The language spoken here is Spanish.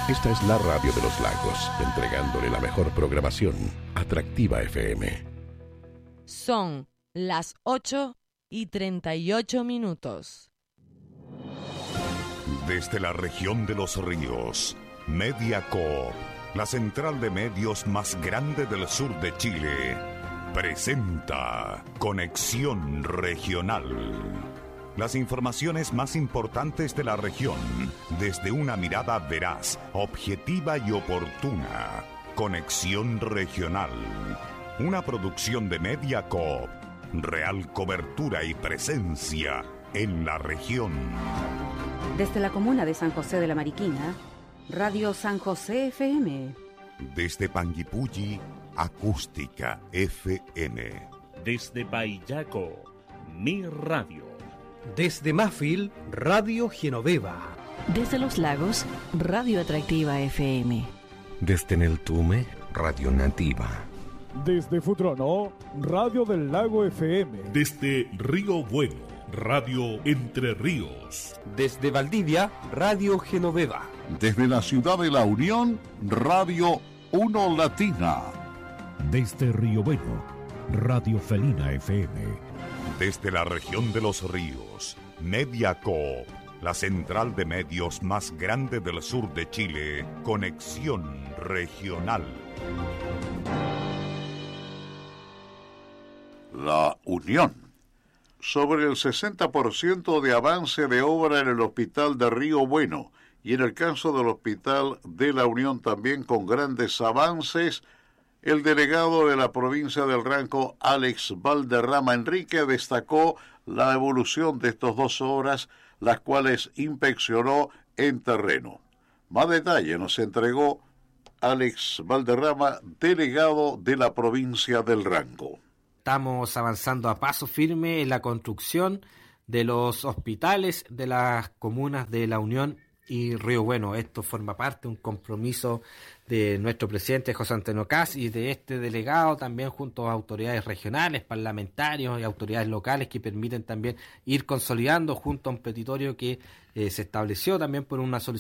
Esta es la radio de los lagos, entregándole la mejor programación. Atractiva FM. Son las 8:38. Desde la región de los ríos, Mediacorp, la central de medios más grande del sur de Chile, presenta Conexión Regional. Las informaciones más importantes de la región, desde una mirada veraz, objetiva y oportuna. Conexión Regional. Una producción de Mediacorp. Real cobertura y presencia en la región. Desde la comuna de San José de la Mariquina, Radio San José FM. Desde Panguipulli, Acústica FM. Desde Payaco, Mi Radio. Desde Mafil, Radio Genoveva. Desde Los Lagos, Radio Atractiva FM. Desde Neltume, Radio Nativa. Desde Futrono, Radio del Lago FM. Desde Río Bueno, Radio Entre Ríos. Desde Valdivia, Radio Genoveva. Desde la ciudad de La Unión, Radio Uno Latina. Desde Río Bueno, Radio Felina FM. Desde la región de los ríos, Mediacorp, la central de medios más grande del sur de Chile, Conexión Regional. La Unión. Sobre el 60% de avance de obra en el hospital de Río Bueno y en el caso del hospital de La Unión también con grandes avances. El delegado de la provincia del Ranco, Alex Valderrama Enrique, destacó la evolución de estas 2 horas, las cuales inspeccionó en terreno. Más detalle nos entregó Alex Valderrama, delegado de la provincia del Ranco. Estamos avanzando a paso firme en la construcción de los hospitales de las comunas de La Unión y Río Bueno. Esto forma parte de un compromiso de nuestro presidente José Antonio Kast y de este delegado también junto a autoridades regionales, parlamentarios y autoridades locales que permiten también ir consolidando junto a un petitorio que se estableció también por una solicitud